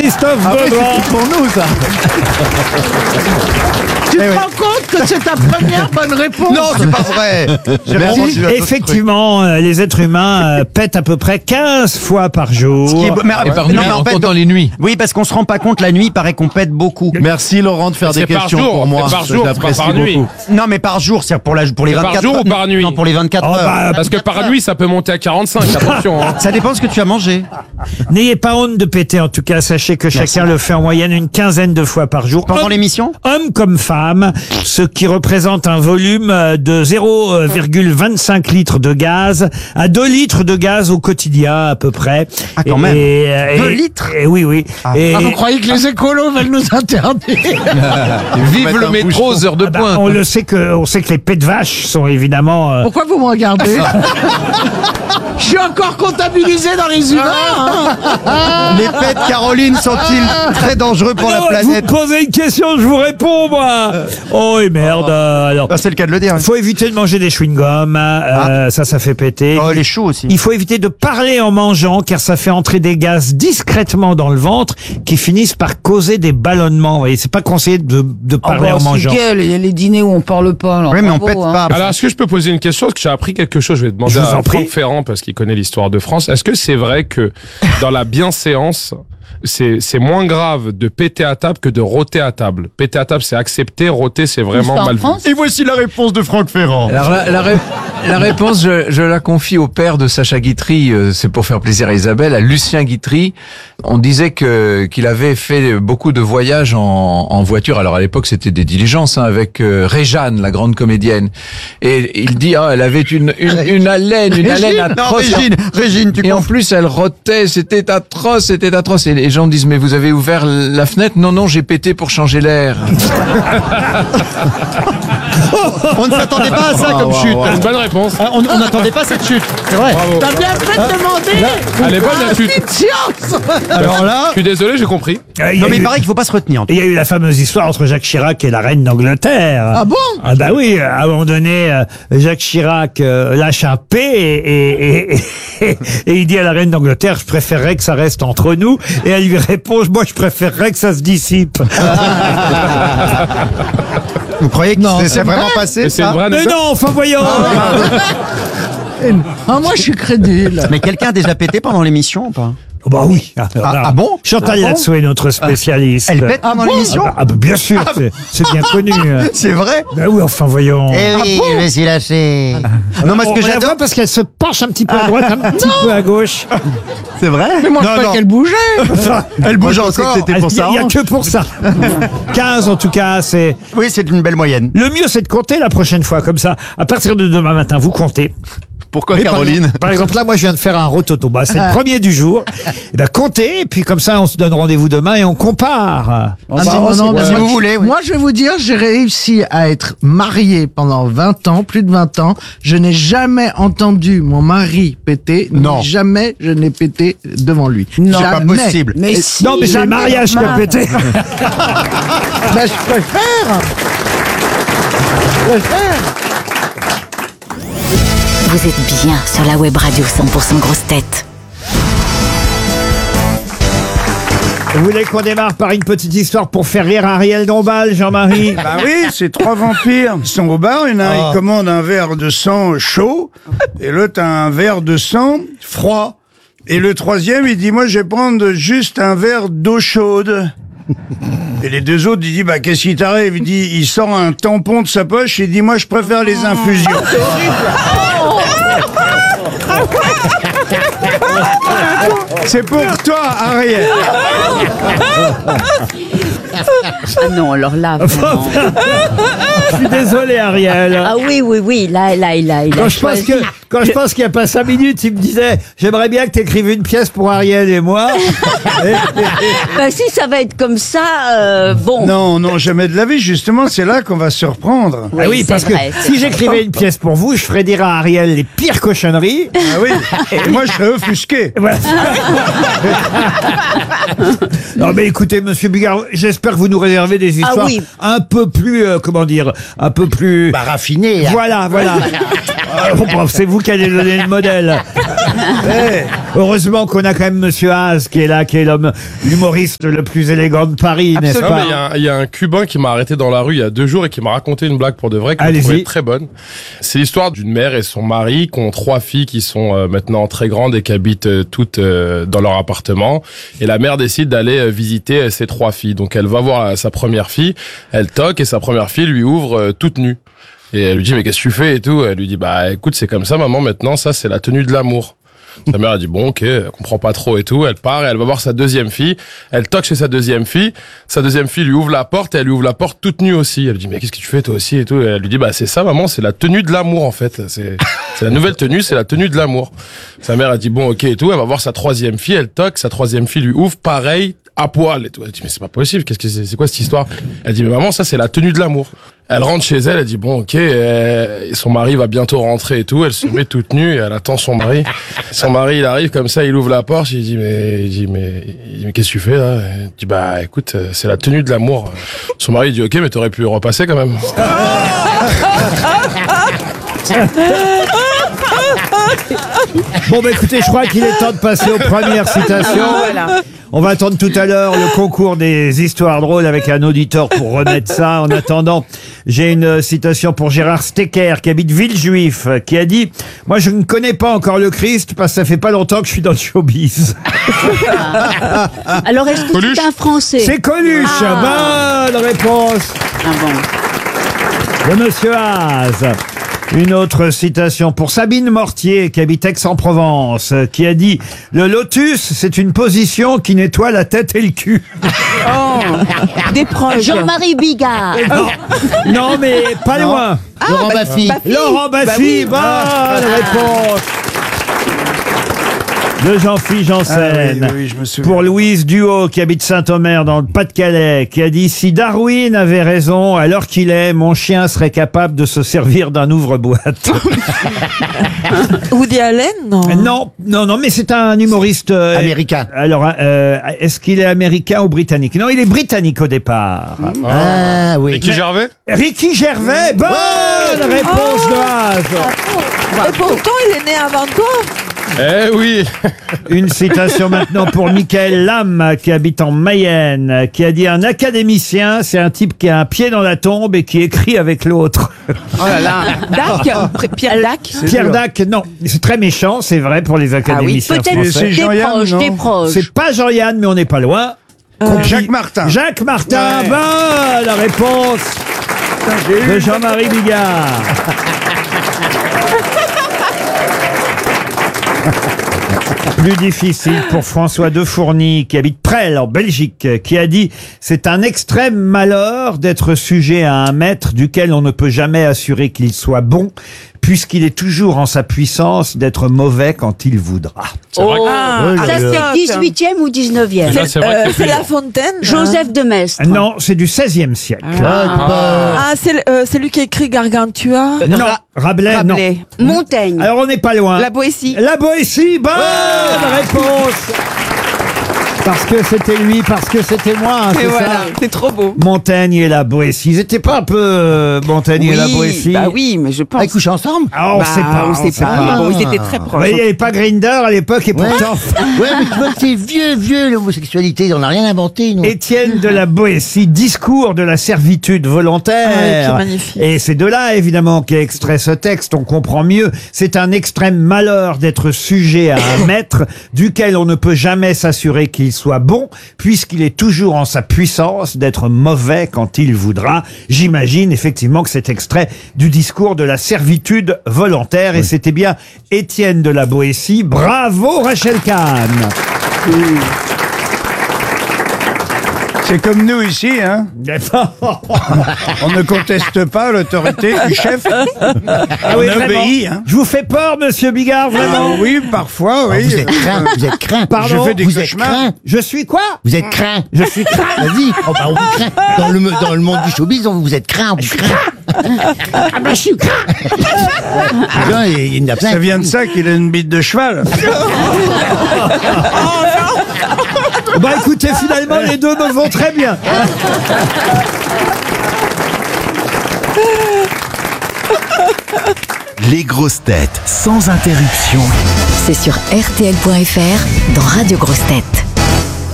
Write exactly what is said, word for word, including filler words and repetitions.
Christophe Ah oui, Beaugrand. c'est pour nous, ça. Tu te rends compte que c'est ta première bonne réponse? Non, c'est pas vrai. J'ai répondu à d'autres trucs. Effectivement, euh, les êtres humains euh, pètent à peu près quinze fois par jour. Ce qui est beau- mais- Et par non, nuit, mais en en fait, comptant les nuits. Oui, parce qu'on se rend pas compte, la nuit, il paraît qu'on pète beaucoup. Merci Laurent de faire C'est des par questions jour, pour moi. c'est par jour, c'est pas J'apprécie par nuit. beaucoup. Non, mais par jour, c'est pour, la, pour les C'est par vingt-quatre jour heures. ou par nuit? Non, pour les vingt-quatre Oh, heures. bah, Parce que par nuit, ça peut monter à quarante-cinq, attention. Hein. Ça dépend ce que tu as mangé. N'ayez pas honte de péter, en tout cas. Sachez que chacun le fait en moyenne une quinzaine de fois par jour. Pendant Homme- l'émission Hommes comme femmes, ce qui représente un volume de zéro virgule vingt-cinq litres de gaz à deux litres de gaz au quotidien à peu près. Ah, quand Et- même. et- Deux et- litres et oui, oui. Et- Ah, vous croyez que les écolos veulent nous interdire? Vive mettre le un métro aux heures de ah bah, pointe. on le sait que on sait que les pets de vache sont évidemment euh, Pourquoi vous me regardez? Je suis encore comptabilisé dans les humains. hein. Les pets de Caroline sont-ils très dangereux pour la non, planète? Vous me posez une question, je vous réponds moi. Oh et merde. euh, alors, Ah, c'est le cas de le dire. il faut éviter de manger des chewing-gums. euh, Ça, ça fait péter. Oh, les choux aussi. Il faut éviter de parler en mangeant car ça fait entrer des gaz discrètement dans le ventre qui finissent par causer des ballonnements. Vous voyez, c'est pas conseillé de, de parler en mangeant. Il y a les dîners où on parle pas. Alors Oui, mais on bravo, pète hein. pas. Alors, est-ce que je peux poser une question? Parce que j'ai appris quelque chose. Je vais demander Je vous en à prie. Franck Ferrand, parce qu'il connaît l'histoire de France. Est-ce que c'est vrai que dans la bienséance, c'est c'est moins grave de péter à table que de rôter à table? Péter à table, c'est accepté. Rôter, c'est vraiment en mal vu. France Et voici la réponse de Franck Ferrand. Alors la, la, ré- la réponse, je, je la confie au père de Sacha Guitry, euh, c'est pour faire plaisir à Isabelle, à Lucien Guitry. On disait que qu'il avait fait beaucoup de voyages en, en voiture. Alors à l'époque, c'était des diligences hein, avec euh, Réjeanne, la grande comédienne. Et il dit, ah, elle avait une, une, une haleine, une haleine Non, atroce. Régine, Régine, tu Et en confonds. plus, elle rotait, c'était atroce, c'était atroce. Et les gens disent, mais vous avez ouvert la fenêtre? Non, non, j'ai pété pour changer l'air. On ne s'attendait pas à ça comme chute. Une bonne réponse. Ah, On on n'attendait pas cette chute. C'est vrai. Bravo. T'as bien fait de demander. Elle est bonne, la chute. Petite science. Alors là, Je suis désolé, j'ai compris. Euh, il y non a mais il eu- paraît qu'il faut pas se retenir. il y a eu la fameuse histoire entre Jacques Chirac et la reine d'Angleterre. Ah bon? Ah bah oui, à un moment donné, euh, Jacques Chirac euh, lâche un P et, et, et, et, et il dit à la reine d'Angleterre, je préférerais que ça reste entre nous. Et elle lui répond, moi je préférerais que ça se dissipe. Vous croyez que Non, c'est c'est c'est vraiment vrai. passé Mais c'est une ça vraie Mais anecdote. non, enfin voyons. Ah, moi, je suis crédule. Mais quelqu'un a déjà pété pendant l'émission ou pas? Oh bah oui. Alors Ah, là, ah bon Chantal Ah bon Latsou est notre spécialiste. Elle pète pendant l'émission? Ah bah, ah bah, bien sûr, c'est- c'est bien connu. C'est vrai? Bah oui, enfin voyons. Eh oui, je me suis lâché. Non, moi ce On que la j'adore, voit parce qu'elle se penche un petit peu à droite, un petit peu à gauche. c'est vrai? Mais moi, je Non, croyais non. qu'elle bougeait. Elle bouge je pensais encore. que c'était pour Il y a- ça. il y a que pour ça. quinze en tout cas, c'est... Oui, c'est une belle moyenne. Le mieux, c'est de compter la prochaine fois, comme ça. À partir de demain matin, vous comptez. Pourquoi Mais par- Caroline Par exemple, là, moi, je viens de faire un rototo. Bah, c'est le premier du jour. Et ben, comptez, et puis comme ça, on se donne rendez-vous demain et on compare. Ah, bah, non, non, mais si moi, vous je- voulez, oui. Moi, je vais vous dire, j'ai réussi à être marié pendant vingt ans, plus de vingt ans. Je n'ai jamais entendu mon mari péter. ni Non. Jamais je n'ai pété devant lui. C'est pas Jamais. possible. Mais si, Non, mais c'est le jamais, mariage qui a Norman. pété. Ben, je préfère. Je préfère. Vous êtes bien sur la web radio cent pour cent grosse tête. Vous voulez qu'on démarre par une petite histoire pour faire rire Ariel Dombal, Jean-Marie? Bah oui, c'est trois vampires. Ils sont au bar, il y en a un, il commande un verre de sang chaud, et l'autre un verre de sang froid. Et le troisième, il dit, moi, je vais prendre juste un verre d'eau chaude. Et les deux autres, il dit, bah, qu'est-ce qui t'arrive? Il dit, il sort un tampon de sa poche, et il dit, moi, je préfère les infusions. C'est pour toi, Ariel. Ah non, alors là, vraiment. Je suis désolé, Ariel. Ah oui, oui, oui, là, là, il a, il a Quand je pense choisi. que, quand je pense qu'il n'y a pas cinq minutes, il me disait, j'aimerais bien que tu écrives une pièce pour Ariel et moi. Bah, si ça va être comme ça, euh, bon. Non, non, jamais de la vie. Justement, c'est là qu'on va se reprendre. Ah oui, c'est parce vrai, que c'est si vrai. j'écrivais une pièce pour vous, je ferais dire à Ariel les pires cochonneries. Ah oui. Et moi, je serais offusqué. Voilà. Non mais écoutez, Monsieur Bigard, j'espère que vous nous réservez des histoires Ah oui. un peu plus, euh, comment dire, un peu plus... Bah, raffiné. Voilà, voilà. Ah, bon, c'est vous qui allez donner le modèle. Eh, heureusement qu'on a quand même Monsieur Haas qui est là, qui est l'homme, l'humoriste le plus élégant de Paris, n'est-ce Non, pas? mais il y a un- il y, a un Cubain qui m'a arrêté dans la rue il y a deux jours et qui m'a raconté une blague pour de vrai que je Allez-y. trouvais très bonne. C'est l'histoire d'une mère et son mari qui ont trois filles qui sont euh, maintenant très grandes et qui habitent euh, toutes euh, dans leur appartement. Et la mère décide d'aller euh, visiter euh, ses trois filles. Donc elle va voir euh, sa première fille, elle toque et sa première fille lui ouvre euh, toute nue. Et elle lui dit mais qu'est-ce que tu fais et tout. Elle lui dit bah écoute c'est comme ça maman maintenant ça c'est la tenue de l'amour. Sa mère a dit bon ok, elle comprend pas trop et tout. Elle part et elle va voir sa deuxième fille. Elle toque chez sa deuxième fille. Sa deuxième fille lui ouvre la porte et elle lui ouvre la porte toute nue aussi. Elle lui dit mais qu'est-ce que tu fais toi aussi et tout. Et elle lui dit bah c'est ça maman, c'est la tenue de l'amour en fait. C'est c'est la nouvelle tenue, c'est la tenue de l'amour. Sa mère a dit bon ok et tout. Elle va voir sa troisième fille. Elle toque, sa troisième fille lui ouvre pareil à poil et tout. Elle dit mais c'est pas possible. Qu'est-ce que c'est, c'est quoi cette histoire? Elle dit mais maman ça c'est la tenue de l'amour. Elle rentre chez elle, elle dit bon ok, euh, son mari va bientôt rentrer et tout, elle se met toute nue et elle attend son mari. Son mari il arrive comme ça, il ouvre la porte, il dit mais il dit mais, il dit, mais qu'est-ce que tu fais là? Elle dit bah écoute euh, c'est la tenue de l'amour. Son mari il dit ok mais t'aurais pu repasser quand même. Bon, bah écoutez, je crois qu'il est temps de passer aux premières citations. On va attendre tout à l'heure le concours des histoires drôles avec un auditeur pour remettre ça. En attendant, j'ai une citation pour Gérard Stecker, qui habite Villejuif, qui a dit « Moi, je ne connais pas encore le Christ parce que ça fait pas longtemps que je suis dans le showbiz. Alors, est-ce que Coluche. c'est un Français » C'est Coluche. Ah. Bonne réponse Ah bon. de Monsieur Haas. Une autre citation pour Sabine Mortier, qui habite Aix-en-Provence, qui a dit « Le lotus, c'est une position qui nettoie la tête et le cul. Des proches. Jean-Marie Bigard. » Non, non, mais pas loin. Laurent Baffy. Baffy. Laurent Baffy, Bah oui. bonne réponse de Jean-Philippe Janssen. Ah oui, oui, je me souviens. Pour Louise Duhaut, qui habite Saint-Omer dans le Pas-de-Calais, qui a dit « Si Darwin avait raison, à l'heure qu'il est, mon chien serait capable de se servir d'un ouvre-boîte. » Woody Allen, non. Non, non, non, mais c'est un humoriste euh, Américain. Alors, euh, est-ce qu'il est américain ou britannique? Non, il est britannique au départ. Ah oui. Et qui Gervais? Ricky Gervais, bonne réponse de Haas. Et pourtant, il est né avant toi. Eh oui. Une citation maintenant pour Michael Lam, qui habite en Mayenne, qui a dit « Un académicien, c'est un type qui a un pied dans la tombe et qui écrit avec l'autre. Oh là là. Dac. Pierre Dac. » Pierre Dac, non. C'est très méchant, c'est vrai, pour les académiciens Peut-être français. C'est des Jean-Yann, proches, non des proches. C'est pas Jean-Yann, mais on n'est pas loin. Jacques Martin. Jacques Martin, Ouais. bonne réponse de Jean-Marie Bigard. Plus difficile pour François Defourny, qui habite Presles, en Belgique, qui a dit « C'est un extrême malheur d'être sujet à un maître duquel on ne peut jamais assurer qu'il soit bon, puisqu'il est toujours en sa puissance d'être mauvais quand il voudra. C'est vrai que- Ah, Ça, c'est Aristote. dix-huitième ou dix-neuvième? Là, c'est vrai Euh, que c'est La Fontaine. Joseph de Maistre. Non, c'est du seizième siècle. Ah, c'est le- euh, c'est lui qui a écrit Gargantua. Non, Rabelais, Rabelais. Montaigne. non. Alors on n'est pas loin. La Boétie. La Boétie, bonne réponse. Parce que c'était lui, parce que c'était moi, hein, Et c'est voilà, ça. c'est trop beau. Montaigne et la Boétie, ils étaient pas un peu euh, Montaigne et la Boétie? bah oui, mais je pense. Ah, ils couchent ensemble. Ah, on Bah, sait pas, on sait sait pas. mais bon, ils étaient très Vous proches. voyez, il n'y avait pas Grindr à l'époque et Ouais. pourtant... Ouais, mais tu vois que c'est vieux, vieux, l'homosexualité. On n'a rien inventé, nous. Étienne de la Boétie, discours de la servitude volontaire. Ah ouais, c'est magnifique. Et c'est de là, évidemment, qu'est extrait ce texte. On comprend mieux. C'est un extrême malheur d'être sujet à un maître duquel on ne peut jamais s'assurer qu'il soit bon, puisqu'il est toujours en sa puissance d'être mauvais quand il voudra. J'imagine effectivement que c'est extrait du discours de la servitude volontaire. Et c'était bien Étienne de la Boétie. Bravo, Rachel Kahn. C'est comme nous ici, hein. On ne conteste pas l'autorité du chef. Ah On oui, vraiment. obéit, hein. Je vous fais peur, monsieur Bigard, vraiment. Ah oui, parfois, oui. Vous êtes craint, vous êtes craint. Pardon, Je fais des vous êtes cauchemars. craint. Je suis quoi? Vous êtes craint. Je suis craint. Vas-y, oh, bah, on vous craint. Dans le, dans le monde du showbiz, on vous êtes craint, on vous craint. Ah ben, je suis craint. Déjà, il y en a plein. Ça vient de ça qu'il a une bite de cheval. Bah écoutez, finalement, les deux me vont très bien. Les grosses têtes sans interruption. C'est sur R T L point F R dans Radio Grosses Têtes.